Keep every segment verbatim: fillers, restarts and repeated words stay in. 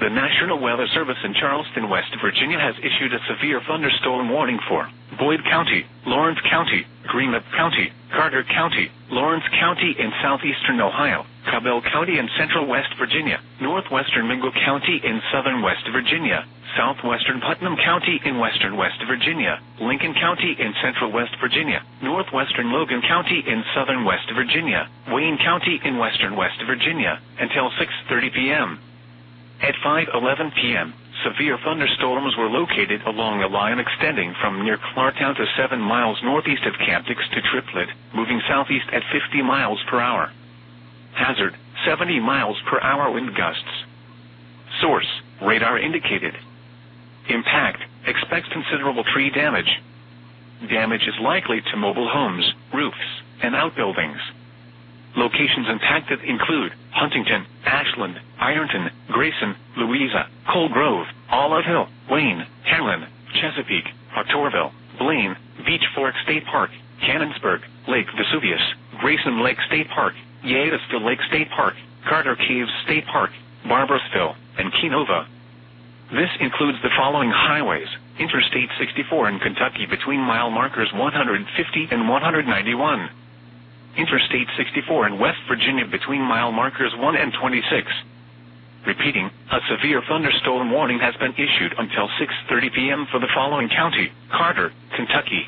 The National Weather Service in Charleston, West Virginia has issued a severe thunderstorm warning for Boyd County, Lawrence County, Greenup County, Carter County, Lawrence County in southeastern Ohio, Cabell County in central West Virginia, northwestern Mingo County in southern West Virginia, southwestern Putnam County in western West Virginia, Lincoln County in central West Virginia, northwestern Logan County in southern West Virginia, Wayne County in western West Virginia, until six thirty p.m. At five eleven p.m., severe thunderstorms were located along a line extending from near Clarktown to seven miles northeast of Camp Dix to Triplet, moving southeast at fifty miles per hour. Hazard, seventy miles per hour wind gusts. Source, radar indicated. Impact, expects considerable tree damage. Damage is likely to mobile homes, roofs, and outbuildings. Locations impacted include Huntington, Ashland, Ironton, Grayson, Louisa, Coal Grove, Olive Hill, Wayne, Hanlon, Chesapeake, Artorville, Blaine, Beach Fork State Park, Cannonsburg, Lake Vesuvius, Grayson Lake State Park, Yatasville Lake State Park, Carter Caves State Park, Barboursville, and Kenova. This includes the following highways: Interstate sixty-four in Kentucky between mile markers one hundred fifty and one hundred ninety-one. Interstate sixty-four in West Virginia between mile markers one and twenty-six. Repeating, a severe thunderstorm warning has been issued until six thirty p.m. for the following county: Carter, Kentucky.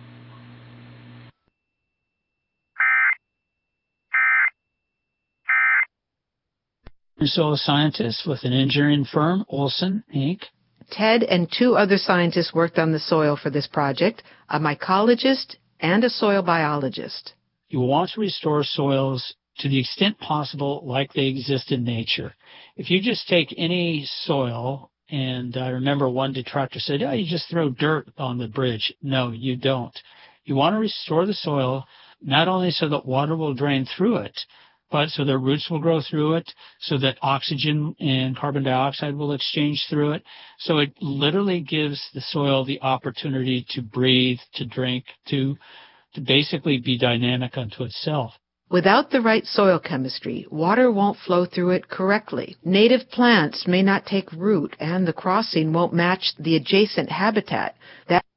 Soil scientist with an engineering firm, Olson, Incorporated. Ted and two other scientists worked on the soil for this project, a mycologist and a soil biologist. You want to restore soils to the extent possible like they exist in nature. If you just take any soil, and I remember one detractor said, oh, you just throw dirt on the bridge. No, you don't. You want to restore the soil not only so that water will drain through it, but so that roots will grow through it, so that oxygen and carbon dioxide will exchange through it. So it literally gives the soil the opportunity to breathe, to drink, to to basically be dynamic unto itself. Without the right soil chemistry, water won't flow through it correctly. Native plants may not take root, and the crossing won't match the adjacent habitat. That